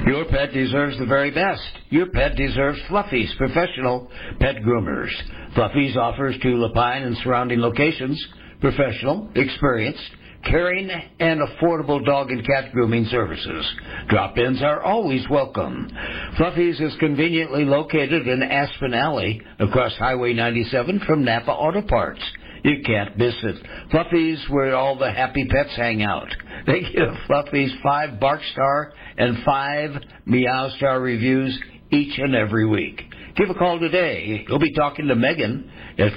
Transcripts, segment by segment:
Your pet deserves the very best. Your pet deserves Fluffy's professional pet groomers. Fluffy's offers to Lapine and surrounding locations professional, experienced, caring, and affordable dog and cat grooming services. Drop-ins are always welcome. Fluffy's is conveniently located in Aspen Alley across Highway 97 from Napa Auto Parts. You can't miss it. Fluffy's, where all the happy pets hang out. They give Fluffy's 5 Bark Star and 5 Meow Star reviews each and every week. Give a call today. You'll be talking to Megan at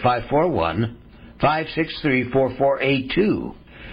541-563-4482.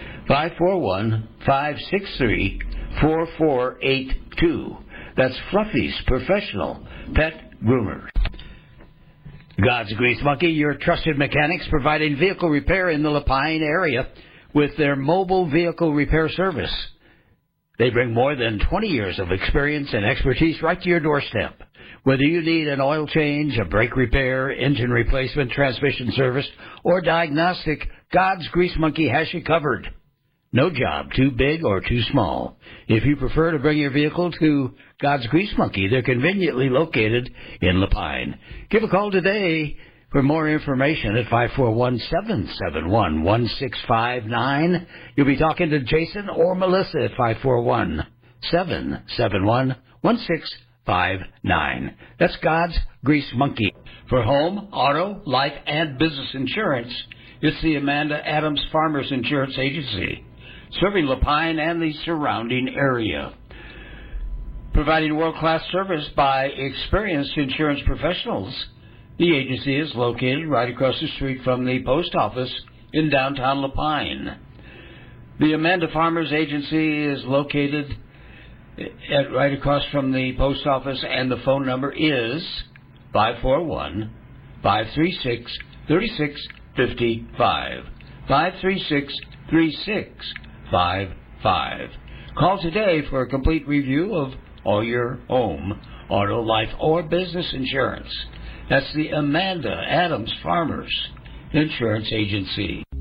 541-563-4482. That's Fluffy's professional pet groomer. God's Grease Monkey, your trusted mechanics providing vehicle repair in the Lapine area with their mobile vehicle repair service. They bring more than 20 years of experience and expertise right to your doorstep. Whether you need an oil change, a brake repair, engine replacement, transmission service, or diagnostic, God's Grease Monkey has you covered. No job too big or too small. If you prefer to bring your vehicle to God's Grease Monkey, they're conveniently located in Lapine. Give a call today for more information at 541-771-1659. You'll be talking to Jason or Melissa at 541-771-1659. That's God's Grease Monkey. For home, auto, life, and business insurance, it's the Amanda Adams Farmers Insurance Agency, serving Lapine and the surrounding area. Providing world-class service by experienced insurance professionals. The agency is located right across the street from the post office in downtown Lapine. The Amanda Farmers Agency is located right across from the post office, and the phone number is 541-536-3655. 536-3655. Call today for a complete review of all your home, auto, life, or business insurance. That's the Amanda Adams Farmers Insurance Agency.